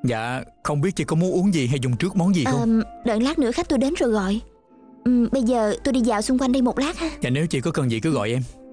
Dạ, không biết chị có muốn uống gì hay dùng trước món gì không? Đợi lát nữa khách tôi đến rồi gọi. Bây giờ tôi đi dạo xung quanh đây một lát ha. Dạ, nếu chị có cần gì cứ gọi em.